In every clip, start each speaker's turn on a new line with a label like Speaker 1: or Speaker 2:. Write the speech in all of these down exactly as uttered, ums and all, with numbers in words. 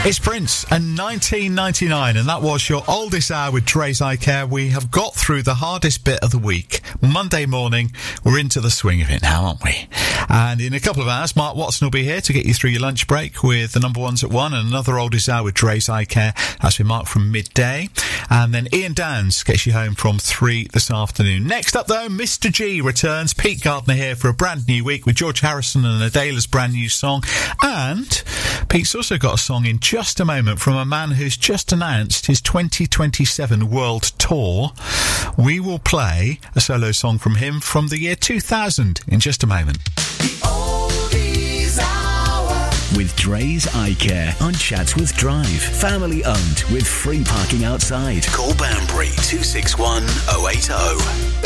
Speaker 1: It's Prince and nineteen ninety-nine, and that was your oldest hour with Dre's Eye Care. We have got through the hardest bit of the week. Monday morning, we're into the swing of it now, aren't we? And in a couple of hours, Mark Watson will be here to get you through your lunch break with the number ones at one and another oldest hour with Dre's Eye Care. That's been Mark from midday. And then Ian Downs gets you home from three this afternoon. Next up, though, Mister G returns. Pete Gardner here for a brand new week with George Harrison and Adela's brand new song. And Pete's also got a song in just a moment from a man who's just announced his twenty twenty-seven world tour. We will play a solo song from him from the year two thousand in just a moment.
Speaker 2: The Oldies Hour
Speaker 3: with Dre's Eye Care on Chatsworth Drive. Family owned with free parking outside.
Speaker 4: Call Banbury two six one oh eight oh.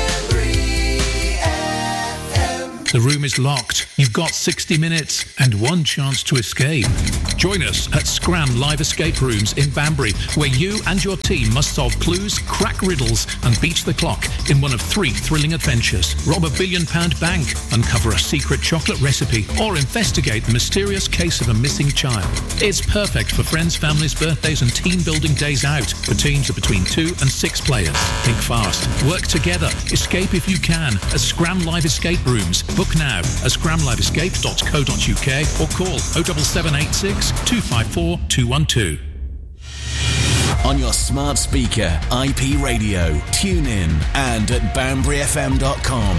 Speaker 5: The room is locked. You've got sixty minutes and one chance to escape. Join us at Scram Live Escape Rooms in Banbury, where you and your team must solve clues, crack riddles and beat the clock in one of three thrilling adventures. Rob a billion pound bank, uncover a secret chocolate recipe, or investigate the mysterious case of a missing child. It's perfect for friends, families, birthdays and team building days out for teams of between two and six players. Think fast. Work together. Escape if you can at Scram Live Escape Rooms. Book now at scram live escape dot co dot uk or call oh seven seven eight six two five four two one two.
Speaker 3: On your smart speaker, I P radio, tune in and at banbury f m dot com.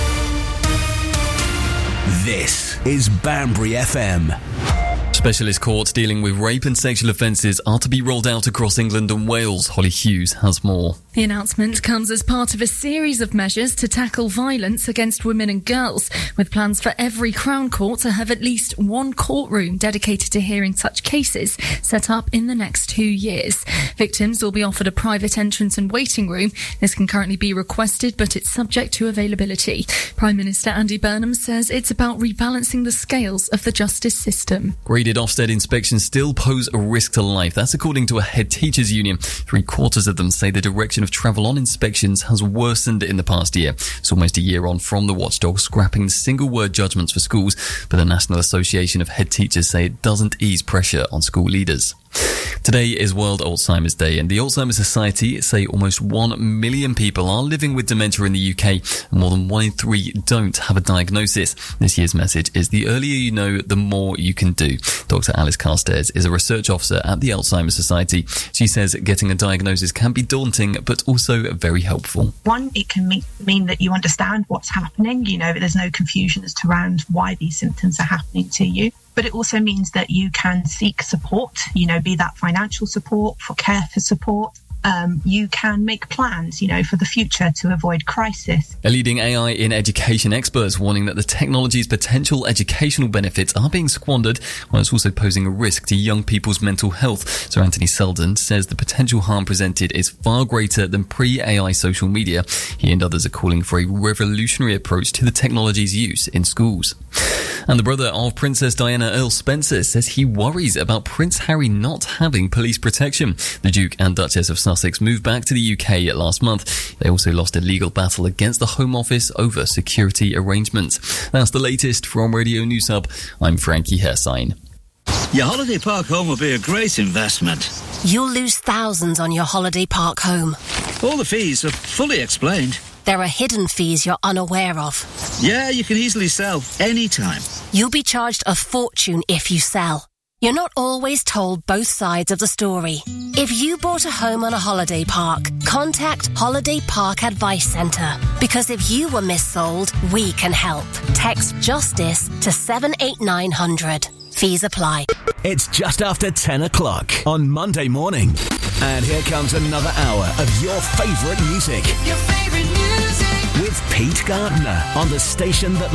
Speaker 3: This is Banbury F M.
Speaker 6: Specialist courts dealing with rape and sexual offences are to be rolled out across England and Wales. Holly Hughes has more.
Speaker 7: The announcement comes as part of a series of measures to tackle violence against women and girls, with plans for every Crown Court to have at least one courtroom dedicated to hearing such cases set up in the next two years. Victims will be offered a private entrance and waiting room. This can currently be requested, but it's subject to availability. Prime Minister Andy Burnham says it's about rebalancing the scales of the justice system.
Speaker 6: Graded Ofsted inspections still pose a risk to life. That's according to a head teachers union. Three quarters of them say the direction of travel on inspections has worsened in the past year. It's almost a year on from the watchdog scrapping single word judgments for schools, but the National Association of Head Teachers say it doesn't ease pressure on school leaders. Today is World Alzheimer's Day, and the Alzheimer's Society say almost one million people are living with dementia in the U K, and more than one in three don't have a diagnosis. This year's message is the earlier you know, the more you can do. Doctor Alice Carstairs is a research officer at the Alzheimer's Society. She says getting a diagnosis can be daunting, but also very helpful.
Speaker 8: One, it can mean, mean that you understand what's happening. You know, there's no confusion as to around why these symptoms are happening to you. But it also means that you can seek support, you know, be that financial support, for care for support. Um, you can make plans, you know, for the future to avoid crisis.
Speaker 6: A leading A I in education experts warning that the technology's potential educational benefits are being squandered, while it's also posing a risk to young people's mental health. Sir Anthony Selden says the potential harm presented is far greater than pre-A I social media. He and others are calling for a revolutionary approach to the technology's use in schools. And the brother of Princess Diana, Earl Spencer, says he worries about Prince Harry not having police protection. The Duke and Duchess of Sussex moved back to the U K last month. They also lost a legal battle against the Home Office over security arrangements. That's the latest from Radio News Hub. I'm Frankie Hersign.
Speaker 9: Your holiday park home will be a great investment.
Speaker 10: You'll lose thousands on your holiday park home.
Speaker 9: All the fees are fully explained.
Speaker 10: There are hidden fees you're unaware of.
Speaker 9: Yeah, you can easily sell anytime.
Speaker 10: You'll be charged a fortune if you sell. You're not always told both sides of the story. If you bought a home on a holiday park, contact Holiday Park Advice Centre. Because if you were missold, we can help. Text JUSTICE to seven eight nine hundred. Fees apply.
Speaker 3: It's just after ten o'clock on Monday morning. And here comes another hour of your favourite music.
Speaker 2: Your favourite music
Speaker 3: With Pete Gardner on the station that